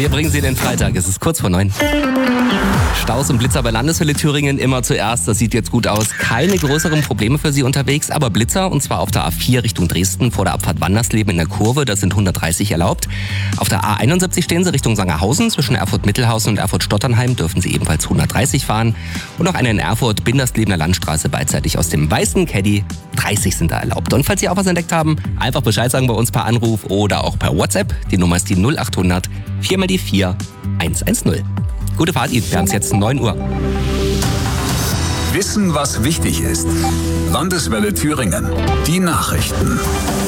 Wir bringen Sie den Freitag, es ist kurz vor 9. Staus und Blitzer bei Landeswelle Thüringen immer zuerst, das sieht jetzt gut aus. Keine größeren Probleme für Sie unterwegs, aber Blitzer, und zwar auf der A4 Richtung Dresden vor der Abfahrt Wandersleben in der Kurve, das sind 130 erlaubt. Auf der A71 stehen Sie Richtung Sangerhausen, zwischen Erfurt-Mittelhausen und Erfurt-Stotternheim dürfen Sie ebenfalls 130 fahren. Und noch eine in Erfurt, Binderstlebener Landstraße beidseitig aus dem weißen Caddy, 30 sind da erlaubt. Und falls Sie auch was entdeckt haben, einfach Bescheid sagen bei uns per Anruf oder auch per WhatsApp. Die Nummer ist die 0800 4x4 110. Gute Fahrt Ihnen, wir haben es jetzt 9 Uhr. Wissen, was wichtig ist. Landeswelle Thüringen. Die Nachrichten.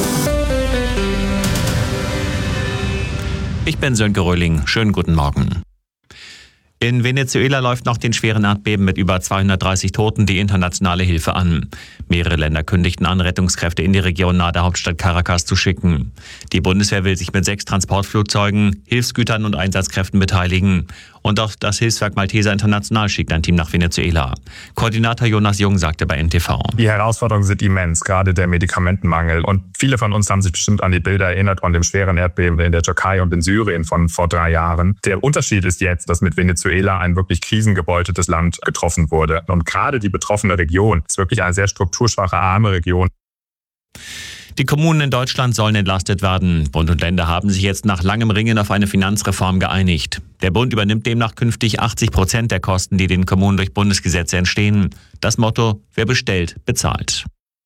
Ich bin Sönke Röhling. Schönen guten Morgen. In Venezuela läuft nach den schweren Erdbeben mit über 230 Toten die internationale Hilfe an. Mehrere Länder kündigten an, Rettungskräfte in die Region nahe der Hauptstadt Caracas zu schicken. Die Bundeswehr will sich mit 6 Transportflugzeugen, Hilfsgütern und Einsatzkräften beteiligen. Und auch das Hilfswerk Malteser International schickt ein Team nach Venezuela. Koordinator Jonas Jung sagte bei NTV: Die Herausforderungen sind immens, gerade der Medikamentenmangel. Und viele von uns haben sich bestimmt an die Bilder erinnert von dem schweren Erdbeben in der Türkei und in Syrien von vor 3 Jahren. Der Unterschied ist jetzt, dass mit Venezuela ein wirklich krisengebeuteltes Land getroffen wurde. Und gerade die betroffene Region ist wirklich eine sehr strukturschwache, arme Region. Die Kommunen in Deutschland sollen entlastet werden. Bund und Länder haben sich jetzt nach langem Ringen auf eine Finanzreform geeinigt. Der Bund übernimmt demnach künftig 80% der Kosten, die den Kommunen durch Bundesgesetze entstehen. Das Motto: Wer bestellt, bezahlt.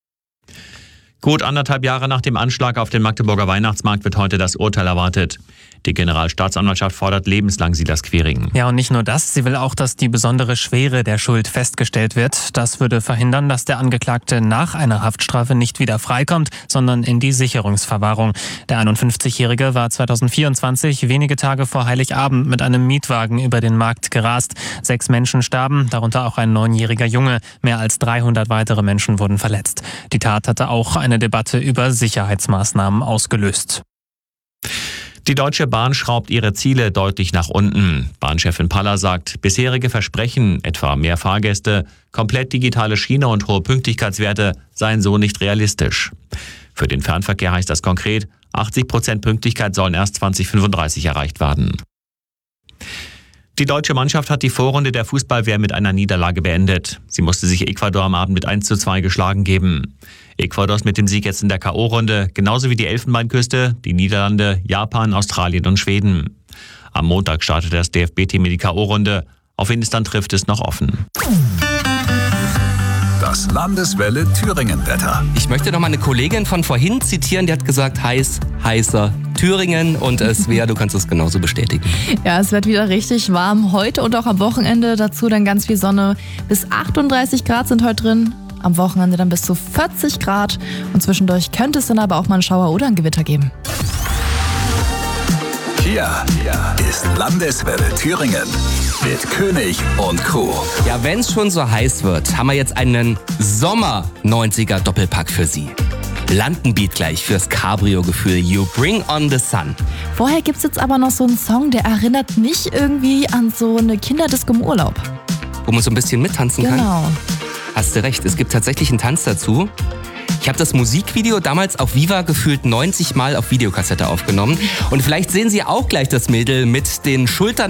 Gut 1,5 Jahre nach dem Anschlag auf den Magdeburger Weihnachtsmarkt wird heute das Urteil erwartet. Die Generalstaatsanwaltschaft fordert lebenslang Silas Quiring. Ja, und nicht nur das, sie will auch, dass die besondere Schwere der Schuld festgestellt wird. Das würde verhindern, dass der Angeklagte nach einer Haftstrafe nicht wieder freikommt, sondern in die Sicherungsverwahrung. Der 51-Jährige war 2024 wenige Tage vor Heiligabend mit einem Mietwagen über den Markt gerast. 6 Menschen starben, darunter auch ein 9-jähriger Junge. Mehr als 300 weitere Menschen wurden verletzt. Die Tat hatte auch eine Debatte über Sicherheitsmaßnahmen ausgelöst. Die Deutsche Bahn schraubt ihre Ziele deutlich nach unten. Bahnchefin Paller sagt, bisherige Versprechen, etwa mehr Fahrgäste, komplett digitale Schiene und hohe Pünktlichkeitswerte, seien so nicht realistisch. Für den Fernverkehr heißt das konkret, 80% Pünktlichkeit sollen erst 2035 erreicht werden. Die deutsche Mannschaft hat die Vorrunde der Fußball-WM mit einer Niederlage beendet. Sie musste sich Ecuador am Abend mit 1:2 geschlagen geben. Ecuador ist mit dem Sieg jetzt in der K.O.-Runde, genauso wie die Elfenbeinküste, die Niederlande, Japan, Australien und Schweden. Am Montag startet das DFB-Team in die K.O.-Runde. Auf wen es dann trifft, ist noch offen. Das Landeswelle Thüringen-Wetter. Ich möchte noch mal eine Kollegin von vorhin zitieren, die hat gesagt, heiß, heißer Thüringen, und Svea, du kannst es genauso bestätigen. Ja, es wird wieder richtig warm heute und auch am Wochenende. Dazu dann ganz viel Sonne. Bis 38 Grad sind heute drin. Am Wochenende dann bis zu 40 Grad. Und zwischendurch könnte es dann aber auch mal einen Schauer oder ein Gewitter geben. Hier ist Landeswelle Thüringen mit König und Crew. Ja, wenn es schon so heiß wird, haben wir jetzt einen Sommer-90er-Doppelpack für Sie. Landenbeat gleich fürs Cabrio-Gefühl. You bring on the sun. Vorher gibt's jetzt aber noch so einen Song, der erinnert mich irgendwie an so eine Kinderdisco im Urlaub. Wo man so ein bisschen mittanzen kann. Genau. Hast du recht, es gibt tatsächlich einen Tanz dazu. Ich habe das Musikvideo damals auf Viva gefühlt 90 Mal auf Videokassette aufgenommen. Und vielleicht sehen Sie auch gleich das Mädel mit den Schultern